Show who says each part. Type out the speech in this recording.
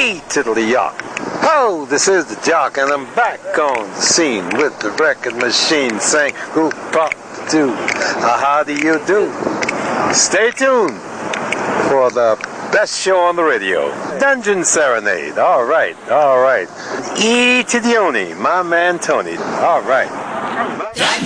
Speaker 1: E to the yacht. Ho, this is the Jock, and I'm back on the scene with the record machine saying, who pop do? How do you do? Stay tuned for the best show on the radio, Dungeon Serenade. All right. E to the Oni, my man Tony. All right.